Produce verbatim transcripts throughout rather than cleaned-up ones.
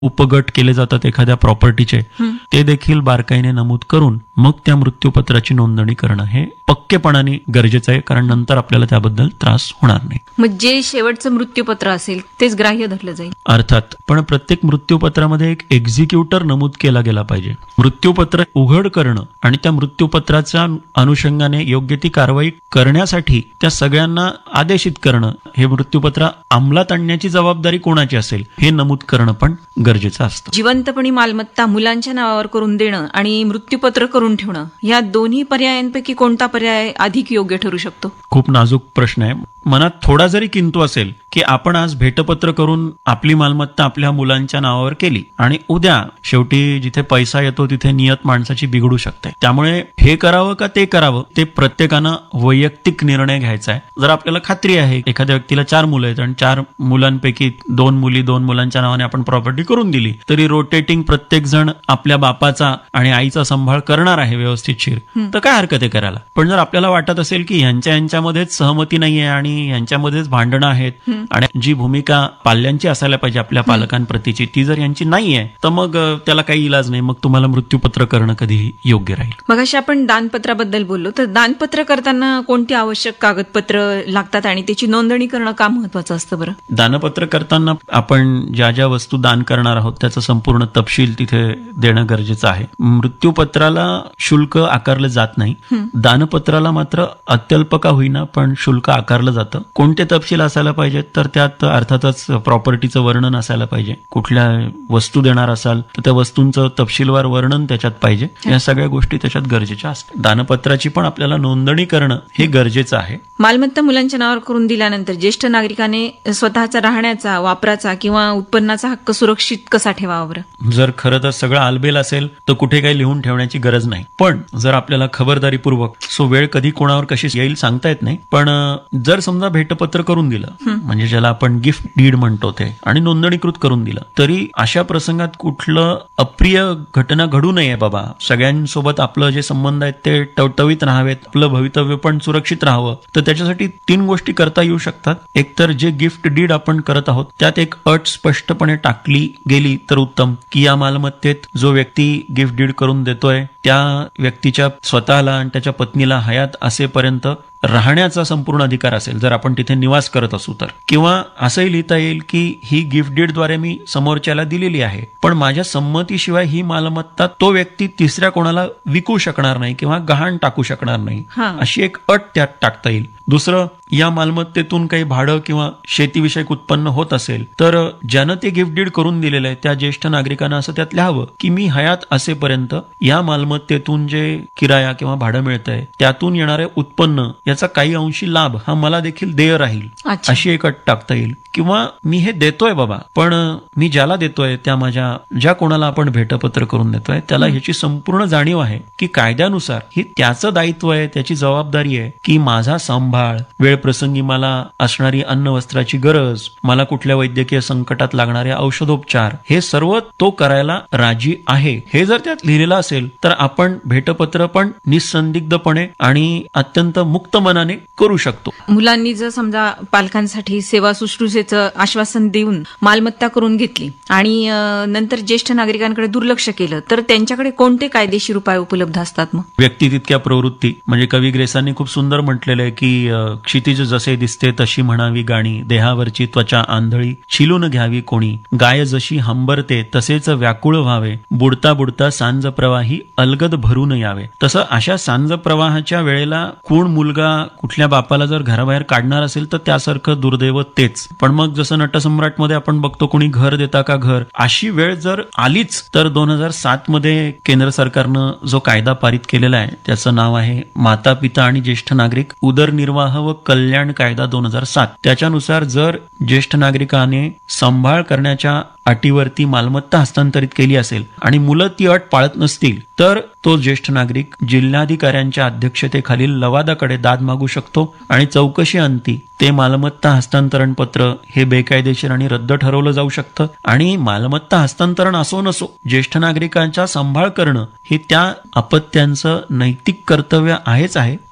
उपगट केले जातात एखाद्या प्रॉपर्टीचे, ते देखील बारकाईने नमूद करून मग त्या मृत्यूपत्राची नोंदणी करणं हे पक्केपणाने गरजेचं आहे, कारण नंतर आपल्याला त्याबद्दल त्रास होणार नाही. मग जे शेवटचं मृत्यूपत्र असेल तेच ग्राह्य धरलं जाईल अर्थात, पण प्रत्येक मृत्यूपत्रामध्ये एक एक्झिक्युटर नमूद केला गेला पाहिजे. मृत्यूपत्र उघड करणं आणि त्या मृत्यूपत्राच्या अनुषंगाने योग्य ती कारवाई करण्यासाठी त्या सगळ्यांना आदेशित करणं, हे मृत्यूपत्र अंमलात आणण्याची जबाबदारी कोणाची असेल हे नमूद करणं पण गरजेचं असतं. जिवंतपणी मालमत्ता मुलांच्या नावावर करून देणं आणि मृत्यूपत्र करून ठेवणं, या दोन्ही पर्यायांपैकी कोणता पर्याय अधिक योग्य ठरू शकतो? खूप नाजूक प्रश्न आहे. मनात थोडा जरी किंतु असेल की आपण आज भेटपत्र करून आपली मालमत्ता आपल्या मुलांच्या नावावर केली आणि उद्या शेवटी जिथे पैसा येतो तिथे नियत माणसाची बिघडू शकते, त्यामुळे हे करावं का ते करावं ते प्रत्येकानं वैयक्तिक निर्णय घ्यायचा आहे. जर आपल्याला खात्री आहे एखाद्या व्यक्तीला चार मुलं आहेत आणि चार मुलांपैकी दोन मुली दोन मुलांच्या नावाने आपण प्रॉपर्टी करून दिली, तरी रोटेटिंग प्रत्येक जण आपल्या बापाचा आणि आईचा सांभाळ करणार आहे व्यवस्थितशीर, तर काय हरकत आहे करायला. पण जर आपल्याला वाटत असेल की ह्यांच्या यांच्यामध्येच सहमती नाहीये आणि यांच्यामध्येच भांडणं आहेत आणि जी भूमिका पाल्यांची असायला पाहिजे आपल्या पालकांप्रतीची ती जर यांची नाहीये, तर मग त्याला काही इलाज नाही, मग तुम्हाला मृत्यूपत्र करणं कधीही योग्य राहील. मग अशी आपण दानपत्राबद्दल बोललो, तर दानपत्र करताना कोणती आवश्यक कागदपत्र लागतात आणि त्याची नोंदणी करणं का महत्वाचं असतं बरं? दानपत्र करताना आपण ज्या ज्या वस्तू दान करणार आहोत त्याचा संपूर्ण तपशील तिथे देणं गरजेचं आहे. मृत्यूपत्राला शुल्क आकारलं जात नाही, दानपत्राला मात्र अत्यल्प का होईना पण शुल्क आकारलं जातं. कोणते तपशील असायला पाहिजेत, तर त्यात अर्थातच प्रॉपर्टीचं वर्णन असायला पाहिजे. कुठल्या वस्तू देणार असाल तर त्या वस्तूंचं तपशीलवार वर्णन त्याच्यात पाहिजे. या सगळ्या गोष्टी त्याच्यात गरजेच्या असतात. दानपत्राची पण आपल्याला नोंदणी करणं हे गरजेचं आहे. मालमत्ता मुलांच्या नावावर करून दिल्यानंतर ज्येष्ठ नागरिकाने स्वतःचा राहण्याचा, वापराचा किंवा उत्पन्नाचा हक्क सुरक्षित कसा ठेवावा बरं? जर खरं तर सगळं आलबेल असेल तर कुठे काही लिहून ठेवण्याची गरज नाही, पण जर आपल्याला खबरदारीपूर्वक, सो वेळ कधी कोणावर कशी येईल सांगता येत नाही, पण जर समजा भेटपत्र करून दिलं, म्हणजे ज्याला आपण गिफ्ट डीड म्हणतो ते, आणि नोंदणीकृत करून दिलं, तरी अशा प्रसंगात कुठलं अप्रिय घटना घडू नये बाबा, सगळ्यांसोबत आपलं जे संबंध आहेत ते टवटवीत राहावेत, आपलं भवितव्य पण सुरक्षित राहावं, तर त्याच्यासाठी तीन गोष्टी करता येऊ शकतात. एक तर जे गिफ्ट डीड आपण करत आहोत त्यात एक अट स्पष्टपणे टाकली गेली तर उत्तम, की या मालमत्तेत जो व्यक्ती गिफ्ट डीड करून देतोय त्या व्यक्तीच्या स्वतःला आणि त्याच्या पत्नीला हयात असेपर्यंत राहण्याचा संपूर्ण अधिकार असेल, जर आपण तिथे निवास करत असू तर. किंवा असंही लिहिता येईल की ही गिफ्ट डीडद्वारे मी समोरच्याला दिलेली आहे, पण माझ्या संमतीशिवाय ही मालमत्ता तो व्यक्ती तिसऱ्या कोणाला विकू शकणार नाही किंवा गहाण टाकू शकणार नाही, अशी एक अट त्यात टाकता येईल. दुसरं, या मालमत्तेतून काही भाडं किंवा शेतीविषयक उत्पन्न होत असेल तर ज्यानं ते गिफ्ट डीड करून दिलेलं आहे त्या ज्येष्ठ नागरिकांना असं त्यात लिहावं की मी हयात असेपर्यंत या मालमत्तेतून जे किराया किंवा भाडं मिळतंय त्यातून येणारे उत्पन्न याचा काही अंशी लाभ हा मला देखील देय राहील, अशी एक अट टाकता येईल. किंवा मी हे देतोय बाबा, पण मी ज्याला देतोय त्या माझ्या ज्या कोणाला आपण भेटपत्र करून देतोय त्याला ह्याची संपूर्ण जाणीव आहे की कायद्यानुसार ही त्याचं दायित्व आहे, त्याची जबाबदारी आहे की माझा सांभाळ, वेळ प्रसंगी मला असणारी अन्न वस्त्राची गरज, मला कुठल्या वैद्यकीय संकटात लागणारे औषधोपचार, हे सर्व तो करायला राजी आहे. हे जर त्यात लिहिलेलं असेल तर आपण भेटपत्र पण निसंदिग्धपणे आणि अत्यंत मुक्त मनाने करू शकतो. मुलांनी जर समजा पालकांसाठी सेवा शुश्रूषेचं आश्वासन देऊन मालमत्ता करून घेतली आणि नंतर ज्येष्ठ नागरिकांकडे दुर्लक्ष केलं तर त्यांच्याकडे कोणते कायदेशीर उपाय उपलब्ध असतात? मग व्यक्ती तितक्या प्रवृत्ती, म्हणजे कवी ग्रेसांनी खूप सुंदर म्हटलेलं आहे की क्षितिज जसे दिसते तशी म्हणावी गाणी, देहावरची त्वचा आंधळी छिलून घ्यावी कोणी, गाय जशी हंबरते तसेच व्याकुळ व्हावे, बुडता बुडता सांज प्रवाही अलगद भरून यावे. तसं अशा सांज प्रवाहाच्या वेळेला कोण मुलगा कुठल्या बापाला जर घराबाहेर काढणार असेल तर त्यासारखं दुर्दैव तेच. पण मग जसं नटसम्राट मध्ये आपण बघतो कोणी घर देता का घर, अशी वेळ जर आलीच तर दोन हजार सात मध्ये केंद्र सरकारनं जो कायदा पारित केलेला आहे त्याचं नाव आहे माता पिता आणि ज्येष्ठ नागरिक उदरनिर्वाह व कल्याण कायदा दोन हजार सात. त्याच्यानुसार जर ज्येष्ठ नागरिकाने सांभाळ करण्याच्या अटीवरती मालमत्ता हस्तांतरित केली असेल आणि मुलं ती अट पाळत नसतील तर तो ज्येष्ठ नागरिक जिल्हाधिकाऱ्यांच्या अध्यक्षतेखालील लवादाकडे दाद मागू शकतो आणि चौकशी अंती ते मालमत्ता हस्तांतरण पत्र हे बेकायदेशीर आणि रद्द ठरवलं जाऊ शकतं. आणि मालमत्ता हस्तांतरण असो नसो, ज्येष्ठ नागरिकांचा सांभाळ करणं हे त्या अपत्यांचं नैतिक कर्तव्य आहेच आहे, पण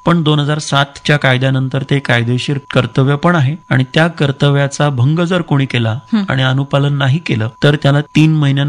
पण दोन हजार सातच्या कायद्यानंतर ते कायदेशीर कर्तव्य पण आहे आणि त्या कर्तव्याचा भंग जर कोणी केला आणि अनुपालन नाही केलं तर त्याला तीन महिन्यां